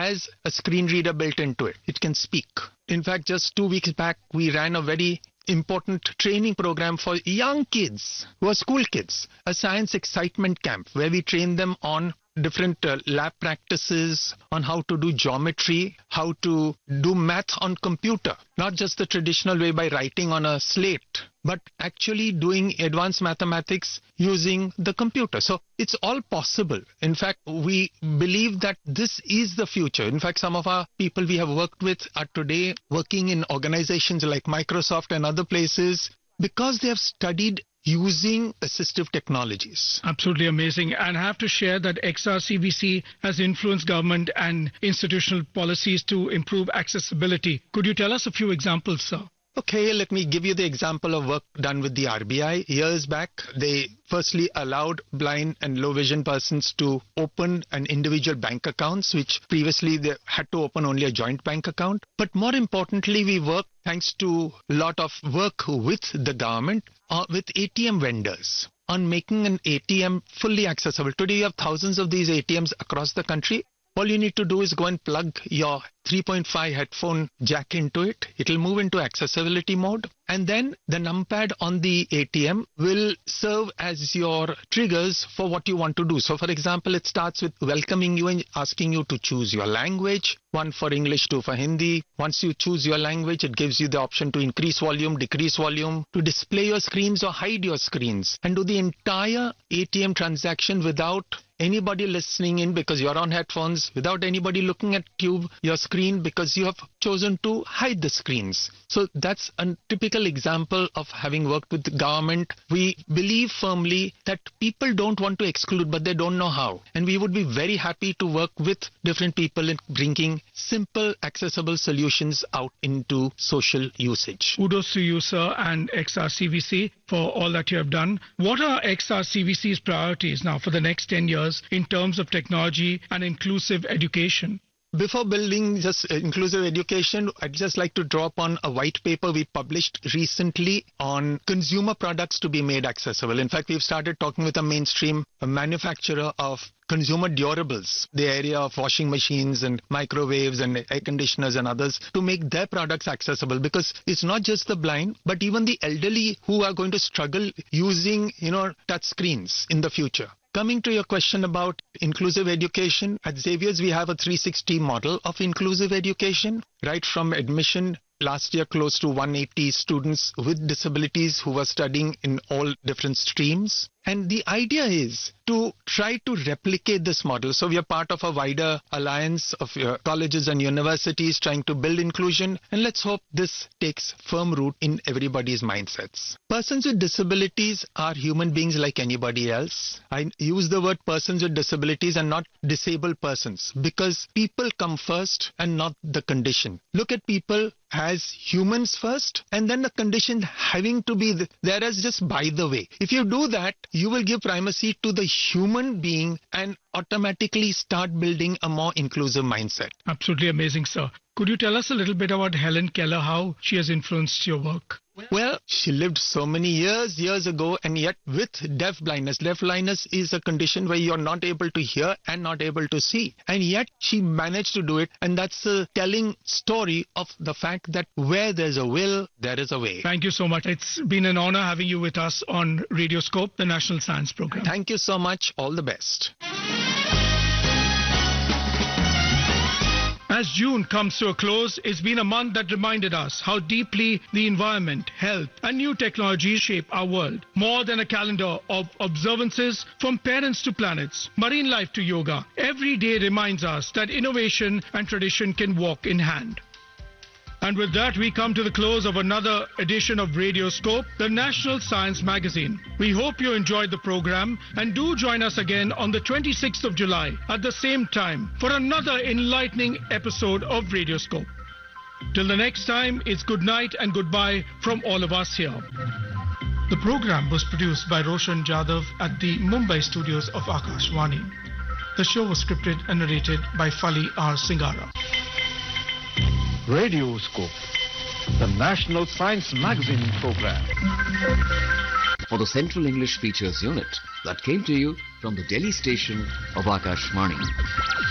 has a screen reader built into it. It can speak. In fact, just 2 weeks back, we ran a very important training program for young kids who are school kids, a science excitement camp where we train them on different lab practices, on how to do geometry, how to do math on computer, not just the traditional way by writing on a slate, but actually doing advanced mathematics using the computer. So it's all possible. In fact, we believe that this is the future. In fact, some of our people we have worked with are today working in organizations like Microsoft and other places because they have studied using assistive technologies. Absolutely amazing. And I have to share that XRCVC has influenced government and institutional policies to improve accessibility. Could you tell us a few examples, sir? Okay, let me give you the example of work done with the RBI. Years back, they firstly allowed blind and low vision persons to open an individual bank accounts, which previously they had to open only a joint bank account. But more importantly, we work thanks to a lot of work with the government, with ATM vendors on making an ATM fully accessible. Today, you have thousands of these ATMs across the country. All you need to do is go and plug your 3.5 headphone jack into it. It will move into accessibility mode. And then the numpad on the ATM will serve as your triggers for what you want to do. So, for example, it starts with welcoming you and asking you to choose your language. One for English, two for Hindi. Once you choose your language, it gives you the option to increase volume, decrease volume, to display your screens or hide your screens, and do the entire ATM transaction without anybody listening in because you're on headphones, without anybody looking at your screen because you have chosen to hide the screens. So that's a typical example of having worked with the government. We believe firmly that people don't want to exclude, but they don't know how. And we would be very happy to work with different people in bringing simple, accessible solutions out into social usage. Kudos to you, sir, and XRCVC for all that you have done. What are XRCVC's priorities now for the next 10 years in terms of technology and inclusive education? Before building just inclusive education, I'd just like to draw upon a white paper we published recently on consumer products to be made accessible. In fact, we've started talking with a mainstream manufacturer of consumer durables, the area of washing machines and microwaves and air conditioners and others, to make their products accessible, because it's not just the blind, but even the elderly who are going to struggle using, touch screens in the future. Coming to your question about inclusive education, at Xavier's we have a 360 model of inclusive education, right from admission. Last year, close to 180 students with disabilities who were studying in all different streams. And the idea is to try to replicate this model. So we are part of a wider alliance of colleges and universities trying to build inclusion. And let's hope this takes firm root in everybody's mindsets. Persons with disabilities are human beings like anybody else. I use the word persons with disabilities and not disabled persons, because people come first and not the condition. Look at people as humans first, and then the condition having to be there as just by the way. If you do that, you will give primacy to the human being and automatically start building a more inclusive mindset. Absolutely amazing, sir. Could you tell us a little bit about Helen Keller, how she has influenced your work? Well, she lived so many years ago, and yet with deaf blindness. Deaf blindness is a condition where you're not able to hear and not able to see. And yet she managed to do it. And that's a telling story of the fact that where there's a will, there is a way. Thank you so much. It's been an honor having you with us on Radioscope, the National Science Program. Thank you so much. All the best. As June comes to a close, it's been a month that reminded us how deeply the environment, health, and new technologies shape our world. More than a calendar of observances, from parents to planets, marine life to yoga, every day reminds us that innovation and tradition can walk in hand. And with that, we come to the close of another edition of Radioscope, the National Science Magazine. We hope you enjoyed the program, and do join us again on the 26th of July at the same time for another enlightening episode of Radioscope. Till the next time, it's good night and goodbye from all of us here. The program was produced by Roshan Jadhav at the Mumbai studios of Akashvani. The show was scripted and narrated by Fali R. Singara. Radioscope, the National Science Magazine program. For the Central English Features Unit that came to you from the Delhi station of Akashvani.